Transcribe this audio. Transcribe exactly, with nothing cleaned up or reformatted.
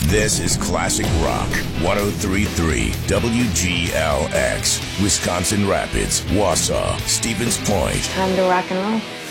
This is Classic Rock one oh three point three W G L X, Wisconsin Rapids, Wausau, Stevens Point. Time to rock and roll.